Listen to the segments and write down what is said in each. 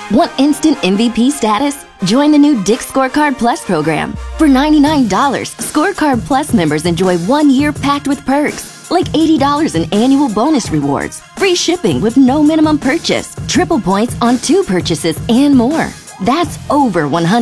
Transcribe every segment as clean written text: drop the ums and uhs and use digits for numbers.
Want instant MVP status? Join the new Dick's Scorecard Plus program. For $99, Scorecard Plus members enjoy 1 year packed with perks, like $80 in annual bonus rewards, free shipping with no minimum purchase, triple points on 2 purchases, and more. That's over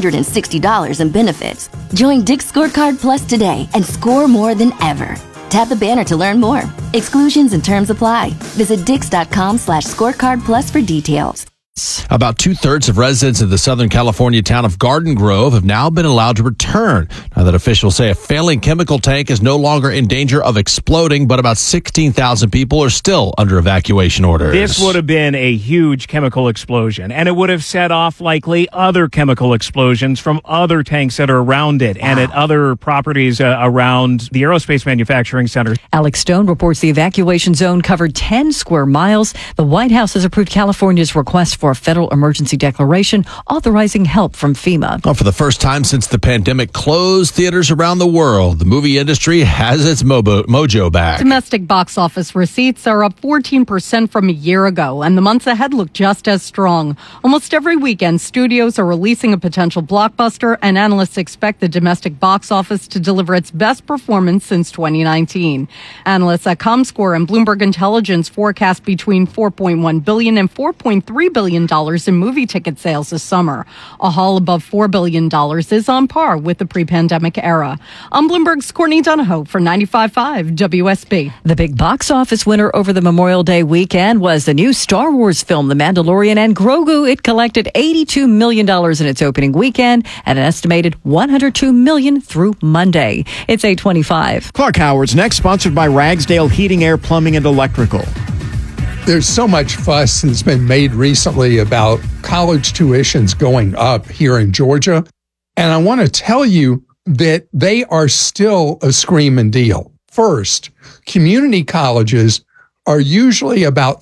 $160 in benefits. Join Dick's Scorecard Plus today and score more than ever. Tap the banner to learn more. Exclusions and terms apply. Visit dix.com/scorecardplus for details. About 2/3 of residents of the Southern California town of Garden Grove have now been allowed to return. Now that officials say a failing chemical tank is no longer in danger of exploding, but about 16,000 people are still under evacuation orders. This would have been a huge chemical explosion, and it would have set off likely other chemical explosions from other tanks that are around it and at other properties around the aerospace manufacturing center. Alex Stone reports the evacuation zone covered 10 square miles. The White House has approved California's request for a federal emergency declaration authorizing help from FEMA. Well, for the first time since the pandemic closed theaters around the world, the movie industry has its mojo back. Domestic box office receipts are up 14% from a year ago, and the months ahead look just as strong. Almost every weekend, studios are releasing a potential blockbuster, and analysts expect the domestic box office to deliver its best performance since 2019. Analysts at Comscore and Bloomberg Intelligence forecast between $4.1 billion and $4.3 billion in movie ticket sales this summer. A haul above $4 billion is on par with the pre-pandemic era. I'm Bloomberg's Courtney Donahoe for 95.5 WSB. The big box office winner over the Memorial Day weekend was the new Star Wars film, The Mandalorian and Grogu. It collected $82 million in its opening weekend and an estimated $102 million through Monday. It's 8:25. Clark Howard's next, sponsored by Ragsdale Heating, Air, Plumbing, and Electrical. There's so much fuss that's been made recently about college tuitions going up here in Georgia. And I want to tell you that they are still a screaming deal. First, community colleges are usually about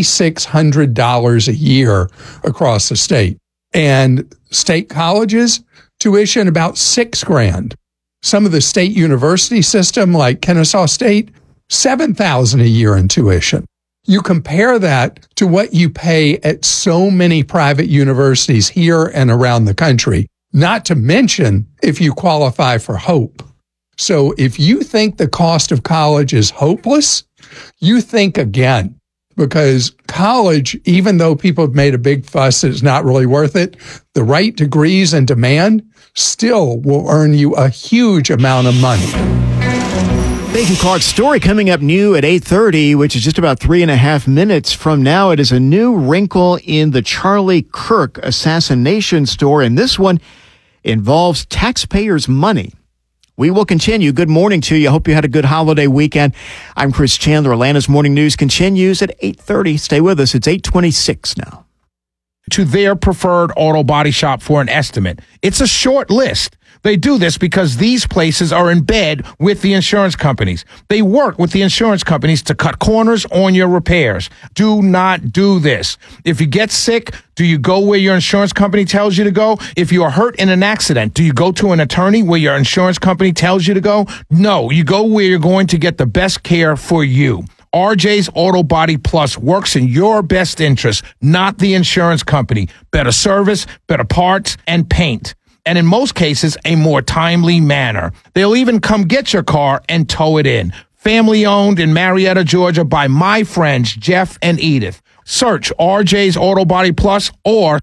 $3,600 a year across the state. And state colleges, tuition about $6,000. Some of the state university system, like Kennesaw State, $7,000 a year in tuition. You compare that to what you pay at so many private universities here and around the country, not to mention if you qualify for HOPE. So if you think the cost of college is hopeless, you think again, because college, even though people have made a big fuss that it's not really worth it, the right degrees and demand still will earn you a huge amount of money. Thank you, Clark. Story coming up new at 8:30, which is just about 3.5 minutes from now. It is a new wrinkle in the Charlie Kirk assassination story, and this one involves taxpayers' money. We will continue. Good morning to you. I hope you had a good holiday weekend. I'm Chris Chandler. Atlanta's Morning News continues at 8:30. Stay with us. It's 8:26 now. To their preferred auto body shop for an estimate. It's a short list. They do this because these places are in bed with the insurance companies. They work with the insurance companies to cut corners on your repairs. Do not do this. If you get sick, do you go where your insurance company tells you to go? If you are hurt in an accident, do you go to an attorney where your insurance company tells you to go? No, you go where you're going to get the best care for you. RJ's Auto Body Plus works in your best interest, not the insurance company. Better service, better parts, and paint. And in most cases, a more timely manner. They'll even come get your car and tow it in. Family owned in Marietta, Georgia by my friends Jeff and Edith. Search RJ's Auto Body Plus or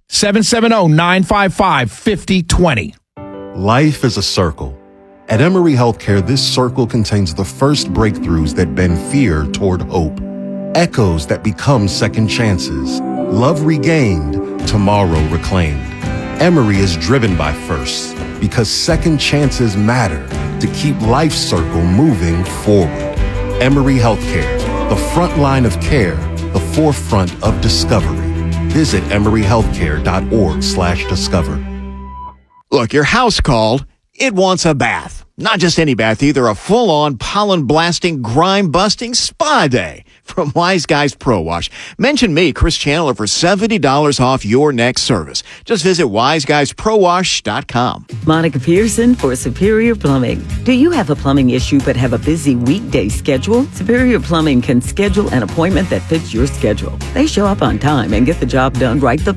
770-955-5020. Life is a circle. At Emory Healthcare, this circle contains the first breakthroughs that bend fear toward hope. Echoes that become second chances. Love regained, tomorrow reclaimed. Emory is driven by firsts because second chances matter to keep life's circle moving forward. Emory Healthcare, the front line of care, the forefront of discovery. Visit emoryhealthcare.org/discover. Look, your house called. It wants a bath. Not just any bath either, a full-on pollen-blasting, grime-busting spa day from Wise Guys Pro Wash. Mention me, Chris Chandler, for $70 off your next service. Just visit wiseguysprowash.com. Monica Pearson for Superior Plumbing. Do you have a plumbing issue but have a busy weekday schedule? Superior Plumbing can schedule an appointment that fits your schedule. They show up on time and get the job done right the